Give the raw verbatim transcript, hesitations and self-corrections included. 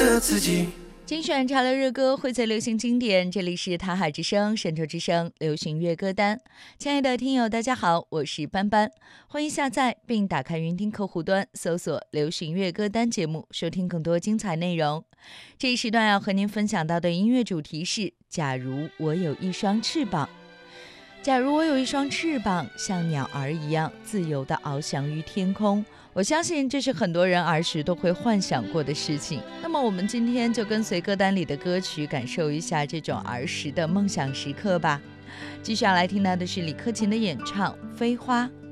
的自己。 精选潮流热歌，汇萃流行经典，这里是台海之声、神州之声流行乐歌单。亲爱的听友，大家好，我是班班，欢迎下载并打开云听客户端，搜索流行乐歌单节目，收听更多精彩内容。这一时段要和您分享到的音乐主题是假如我有一双翅膀。假如我有一双翅膀，像鸟儿一样自由地翱翔于天空，我相信这是很多人儿时都会幻想过的事情。那么我们今天就跟随歌单里的歌曲，感受一下这种儿时的梦想时刻吧。继续要来听到的是李克勤的演唱《飞花》。